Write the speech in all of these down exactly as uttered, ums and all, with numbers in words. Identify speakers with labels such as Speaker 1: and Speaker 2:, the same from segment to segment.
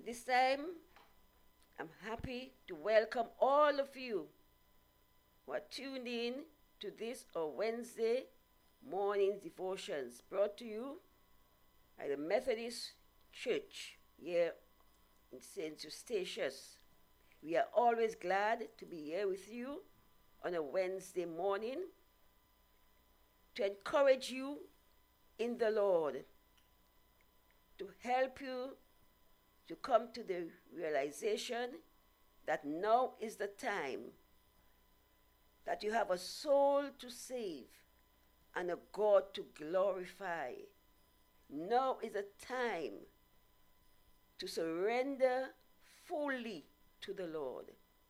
Speaker 1: this time, I'm happy to welcome all of you who are tuned in to this our Wednesday morning devotions brought to you by the Methodist Church here in Saint Eustatius. We are always glad to be here with you on a Wednesday morning to encourage you in the Lord, to help you to come to the realization that now is the time that you have a soul to save and a God to glorify. Now is the time to surrender fully to the Lord.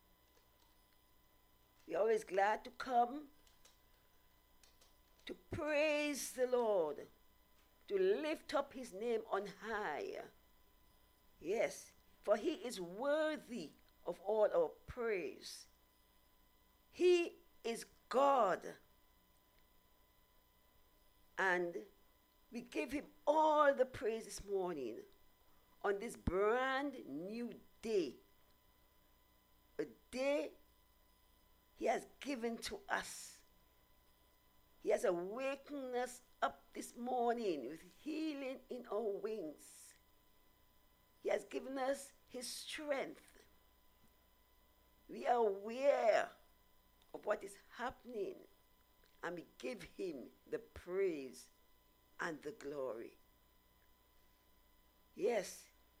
Speaker 1: We are always glad to come to praise the Lord, to lift up his name on high. Yes, for he is worthy of all our praise. He is God. And we give him all the praise this morning on this brand new day. A day he has given to us. He has awakened us up this morning with healing in our wings. He has given us his strength. We are aware of what is happening, and we give him the praise and the glory. Yes,